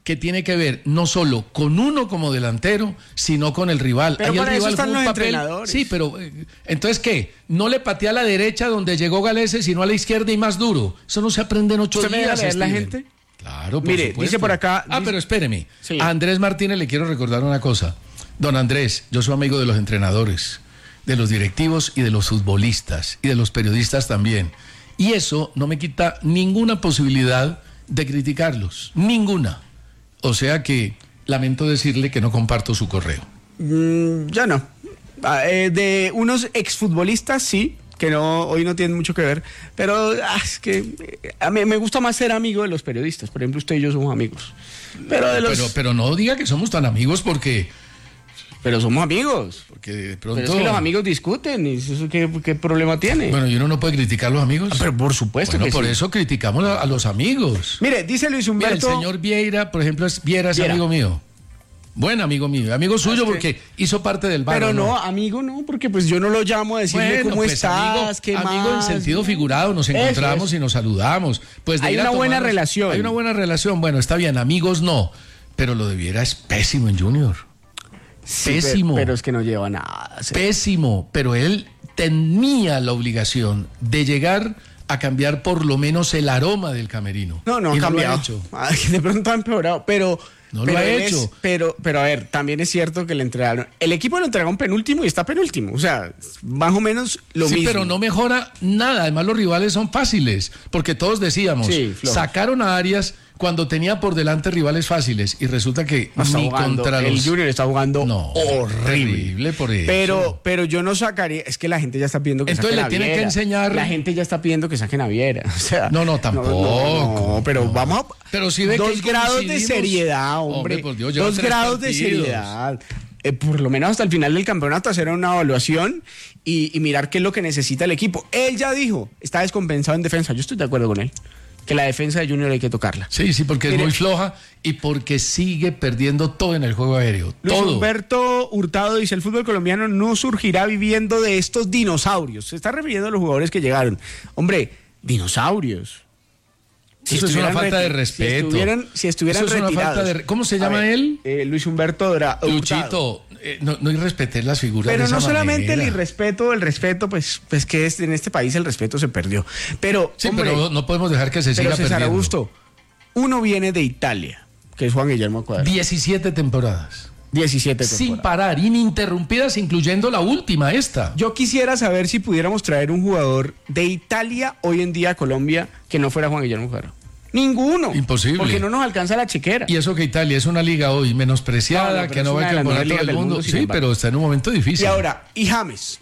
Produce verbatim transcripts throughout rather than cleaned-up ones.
que tiene que ver no solo con uno como delantero, sino con el rival. Pero Ahí para el eso rival están jugó un los papel. entrenadores. Sí, pero eh, entonces ¿qué? No le patea a la derecha donde llegó Galese, sino a la izquierda y más duro. Eso no se aprende en ocho ¿Usted me deja días. leer la Steven. gente? Claro, por Mire, supuesto. dice por acá... Ah, dice... pero espéreme. Sí. A Andrés Martínez le quiero recordar una cosa. Don Andrés, yo soy amigo de los entrenadores, de los directivos y de los futbolistas y de los periodistas también. Y eso no me quita ninguna posibilidad de criticarlos. Ninguna. O sea que lamento decirle que no comparto su correo. Mm, ya no. Ah, eh, de unos exfutbolistas, sí, que no hoy no tienen mucho que ver, pero ah, es que eh, a mí me gusta más ser amigo de los periodistas. Por ejemplo, usted y yo somos amigos. Pero de los... pero, pero no diga que somos tan amigos porque... Pero somos amigos. Porque de pronto... Pero es que los amigos discuten y eso qué, qué problema tiene. Bueno, ¿y uno no puede criticar a los amigos? Ah, pero por supuesto bueno, que por sí. eso criticamos a, a los amigos. Mire, dice Luis Mira, el Humberto... señor Vieira, por ejemplo, es, Viera es Viera. amigo mío. Buen amigo mío. Amigo suyo Es que- porque hizo parte del bar. Pero ¿o no, amigo no, porque pues yo no lo llamo a decirle Bueno, cómo pues, estás, amigo, qué amigo más. en sentido figurado, nos Eso encontramos es. y nos saludamos. Pues de Hay ir a una buena tomarnos- relación. Hay una buena relación, bueno, está bien, amigos no, pero lo de Viera es pésimo en Junior. Sí, Pésimo. Pero, pero es que no lleva nada. Sí. Pésimo, pero él tenía la obligación de llegar a cambiar por lo menos el aroma del camerino. No, no Y ha cambiado. lo ha hecho. Ay, de pronto ha empeorado, pero... No lo pero ha él es- hecho. pero, pero a ver, también es cierto que le entregaron... El equipo lo entregaron penúltimo y está penúltimo. O sea, más o menos lo sí, mismo. pero no mejora nada. Además, los rivales son fáciles. Porque todos decíamos, Sí, flojos. sacaron a Arias cuando tenía por delante rivales fáciles. Y resulta que No está ni jugando, contra los... el Junior está jugando No, horrible. terrible por eso. Pero, pero yo no sacaría... Es que la gente ya está pidiendo que Entonces saquen le a tienen que Viera. enseñar- La gente ya está pidiendo que saquen a Viera. O sea, No, no, tampoco. No, no, pero No. vamos a... Pero si ve Dos que grados de coincidimos- seriedad, hombre. Hombre, por Dios, lleva Dos tres grados de partidos. seriedad. Eh, por lo menos hasta el final del campeonato hacer una evaluación y, y mirar qué es lo que necesita el equipo. Él ya dijo, está descompensado en defensa. Yo estoy de acuerdo con él. Que la defensa de Junior hay que tocarla. Sí, sí, porque Mire. es muy floja y porque sigue perdiendo todo en el juego aéreo. Luis Todo. Humberto Hurtado dice, el fútbol colombiano no surgirá viviendo de estos dinosaurios. Se está refiriendo a los jugadores que llegaron. Hombre, dinosaurios. Si Eso es una estuvieran falta de reti- respeto. Si estuvieran, si estuvieran Eso es una retirados. falta de re- ¿Cómo se A llama ver, él? eh, Luis Humberto Dora- Hurtado. Luchito, eh, no, no irrespetes las figuras Pero de esa no solamente manera. el irrespeto, el respeto, pues, pues que es, en este país el respeto se perdió. Pero, Sí, hombre, pero no podemos dejar que se pero siga César perdiendo. Augusto, uno viene de Italia, que es Juan Guillermo Cuadrado. diecisiete temporadas. diecisiete Sin temporadas. parar, ininterrumpidas, incluyendo la última, esta. Yo quisiera saber si pudiéramos traer un jugador de Italia hoy en día a Colombia que no fuera Juan Guillermo Cuadrado. Ninguno. Imposible. Porque no nos alcanza la chequera. Y eso que Italia es una liga hoy menospreciada, No, no, pero que es no va una a de las campeonato mejores ligas del del mundo. mundo, sin Sí, embargo. pero está en un momento difícil. Y ahora, y James,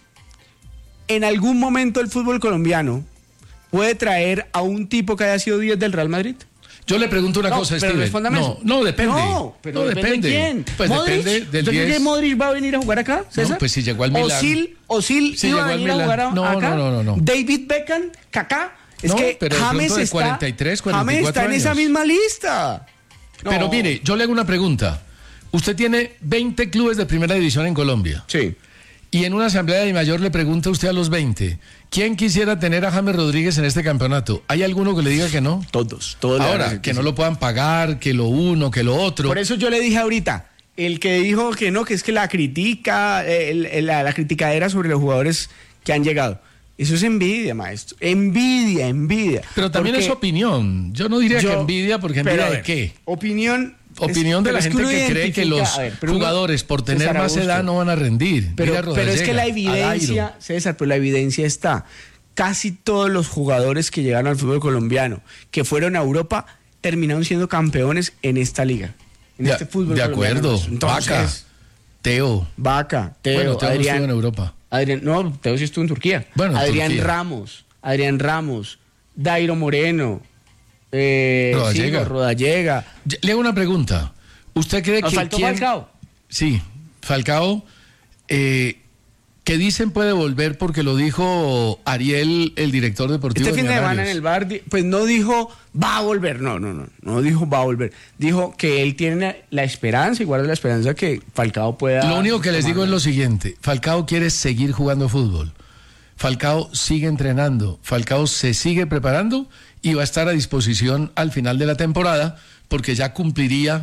en algún momento el fútbol colombiano puede traer a un tipo que haya sido diez del Real Madrid. Yo le pregunto una No, cosa, pero Steven. respóndame No, eso. no, depende. No, pero no, depende, depende. de quién. Pues ¿Modric? depende del ¿Usted cree diez. que Modric va a venir a jugar acá, César? pues si llegó al Milan. Osil, Osil Si iba a llegó al venir a Milan. jugar a- No, acá. no, no, no, no. David Beckham, Kaká. Es No, que pero de James pronto de está, cuarenta y tres, cuarenta y James cuatro está en esa años. misma lista. No. Pero mire, yo le hago una pregunta. Usted tiene veinte clubes de primera división en Colombia. Sí. Y en una asamblea de mayor le pregunta usted a los veinte, ¿quién quisiera tener a James Rodríguez en este campeonato? ¿Hay alguno que le diga que no? Todos, todos. le van a Ahora, decir que sí. no lo puedan pagar, que lo uno, que lo otro. Por eso yo le dije ahorita, el que dijo que no, que es que la critica, el- el- la, la criticadera sobre los jugadores que han llegado. Eso es envidia, maestro. Envidia, envidia. Pero también Porque es opinión. Yo no diría yo- que envidia, porque pero, envidia a de ver, qué. Opinión. Opinión es- de la pero es gente uno que cree que identifica- los a ver, pero uno- jugadores por tener César más Augusto, edad no van a rendir. Pero, Mira a pero es que la Rodallega, a evidencia, Dairo. César, pero la evidencia está. Casi todos los jugadores que llegaron al fútbol colombiano, que fueron a Europa, terminaron siendo campeones en esta liga. En De, este fútbol de colombiano. acuerdo. Entonces, Vaca, Teo. Vaca, Teo, Bueno, Teo no Adrián, estuvo en Europa. Adrián, no, Teo sí estuvo en Turquía. Bueno, en Adrián Turquía. Ramos, Adrián Ramos, Dairo Moreno, eh, Rodallega. sí, Rodallega. Ya- Le hago una pregunta. ¿Usted cree Nos que faltó quién- Falcao. Sí, Falcao, eh, que dicen puede volver porque lo dijo Ariel, el director deportivo Este fin de semana en Millonarios. el bar, di- pues no dijo va a volver, no, no, no, no dijo va a volver. Dijo que él tiene la esperanza y guarda la esperanza que Falcao pueda. Lo único que les digo es tomarla. lo siguiente, Falcao quiere seguir jugando fútbol. Falcao sigue entrenando, Falcao se sigue preparando y va a estar a disposición al final de la temporada porque ya cumpliría